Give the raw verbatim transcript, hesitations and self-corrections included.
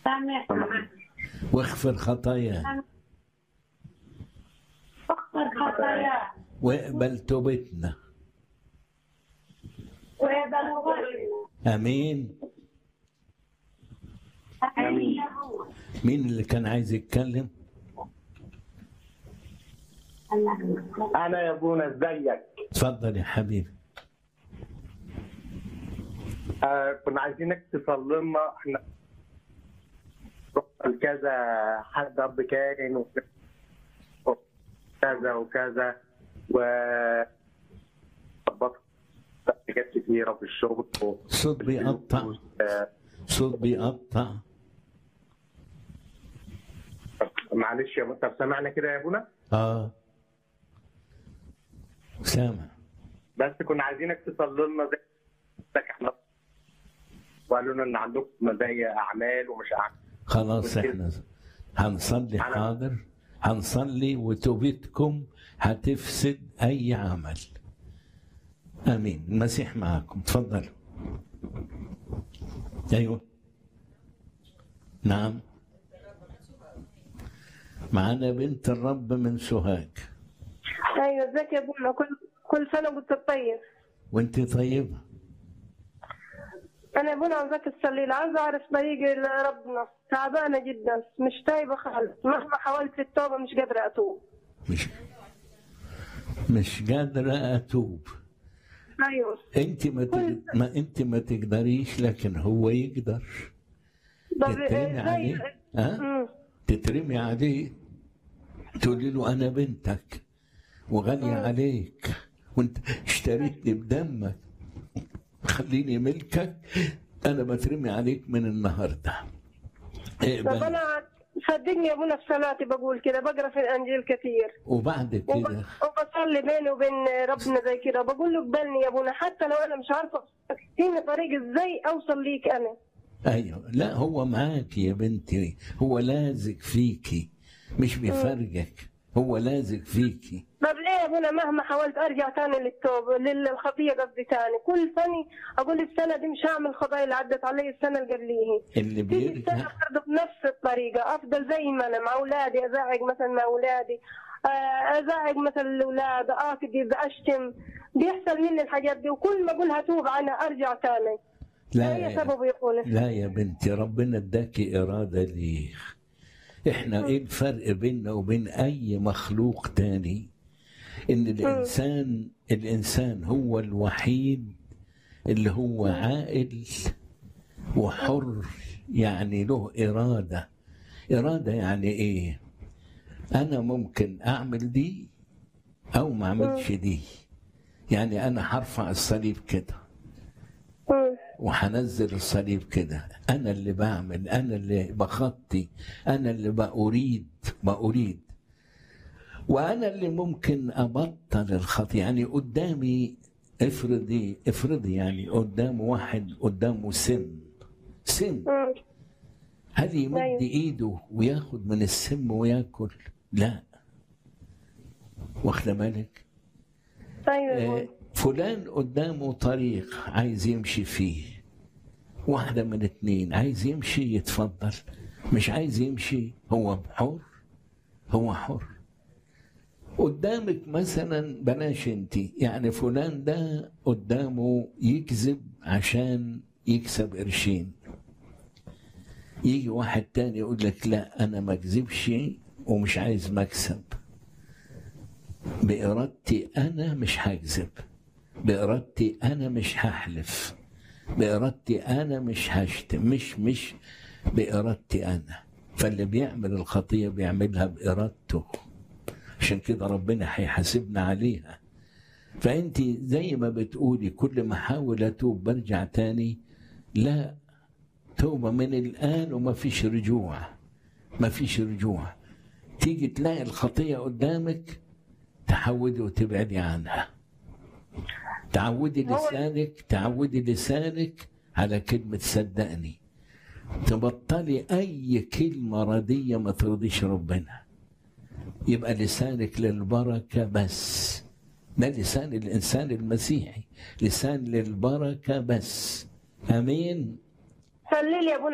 سامع. واغفر خطايانا اغفر خطايانا واقبل توبتنا. ويقبل توبتنا. امين. امين. مين اللي كان عايز يتكلم؟ انا يا ابونا ازيك؟ اتفضل يا حبيبي. آه كنا عايزينك تصلي لنا. احنا رحنا لكذا حد اب كائن وكذا وكذا و حاجات كتيره في الشغل. صوت بيقطع. صوت بيقطع. معلش يا ابونا، طب سمعنا كده يا ابونا؟ اه سامع. بس كنا عايزينك تصلي لنا زي احنا وقالوا لنا ان عندكم زي اعمال ومش اعمال. خلاص احنا هنصلي. حاضر هنصلي وتوبتكم هتفسد اي عمل. امين. المسيح معكم. تفضلوا. ايوه نعم. معانا بنت الرب من سوهاج. ايوه ازيك يا ابونا؟ كل كل سنه وانت طيب. وانت طيبه. انا يا ابونا عاوزاك تصلي لي، عاوزه اعرف طريق ربنا، تعبانه جدا مش تايبه خالص، مهما حاولت في التوبه مش قادره اتوب. مش مش قادره اتوب. ايوه. انت ما, تج... ما انت ما تقدريش لكن هو يقدر. تترمي عليه. ها؟ تترمي عليه تقولي له انا بنتك وغاليه عليك وانت اشتريتني بدمك، خليني ملكك، انا بترمي عليك من النهارده. طب انا صدقني يا ابونا في صلاتي بقول كده، بقرا في الانجيل كثير وبعد كده وبصلي بيني وبين ربنا زي كده، بقول له اقبلني يا ابونا حتى لو انا مش عارفه اعطيني طريق ازاي اوصل ليك انا. ايوه. لا هو معاك يا بنتي، هو لازق فيكي مش بيفرجك، هو لازق فيكي. طب ليه يا ابونا مهما حاولت ارجع تاني للتوبه للخطيه قصدي تاني، كل سنه اقول السنه دي مش هعمل الخطايا اللي عدت علي السنه اللي قبليها. اللي بيرجع برضه بنفس الطريقه، افضل زي ما انا مع اولادي ازعج مثلا مع اولادي، ازعج مثلا الاولاد، اكذب، اشتم، بيحصل مني الحاجات دي، وكل ما اقول هتوب عنها ارجع تاني. لا هي سبب يقول. لا يا بنتي، ربنا اداكي اراده ليه. احنا ايه الفرق بيننا وبين اي مخلوق تاني؟ ان الانسان الانسان هو الوحيد اللي هو عاقل وحر، يعني له اراده. اراده يعني ايه؟ انا ممكن اعمل دي او ما اعملش دي. يعني انا هرفع الصليب كده وهنزل الصليب كده، انا اللي بعمل، انا اللي بخطي، انا اللي بأريد بأريد وانا اللي ممكن ابطل الخطي. يعني قدامي افرضي افرضي يعني قدام واحد قدامه سم سم هل يمد ايده وياخد من السم وياكل؟ لا. واخده بالك؟ ايوه. فلان قدامه طريق عايز يمشي فيه، واحدة من اتنين، عايز يمشي يتفضل، مش عايز يمشي هو حر، هو حر. قدامك مثلا بلاش انت، يعني فلان ده قدامه يكذب عشان يكسب قرشين، يجي واحد تاني يقول لك لا انا ما اكذبش ومش عايز مكسب، بإرادتي انا مش هكذب، بإرادتي أنا مش هحلف، بإرادتي أنا مش هشتم، مش مش بإرادتي أنا. فاللي بيعمل الخطية بيعملها بإرادته، عشان كده ربنا هيحاسبنا عليها. فأنت زي ما بتقولي كل ما أحاول أتوب برجع تاني، لا، توبة من الآن وما فيش رجوع، ما فيش رجوع. تيجي تلاقي الخطية قدامك تحودي وتبعدي عنها. تعودي لسانك تعودي لسانك على كلمة صدقني، تبطلي أي كلمة ردية ما ترضيش ربنا، يبقى لسانك للبركة بس. ده لسان الإنسان المسيحي، لسان للبركة بس. أمين. صلي لي يا ابونا